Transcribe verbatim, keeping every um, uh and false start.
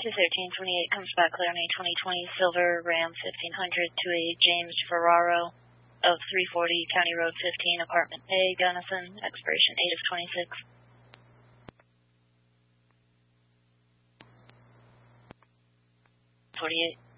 two thirteen twenty-eight comes back clear on a twenty twenty Silver Ram fifteen hundred to a James Ferraro of three forty County Road fifteen, Apartment A, Gunnison, expiration eight of twenty-six. forty-eight.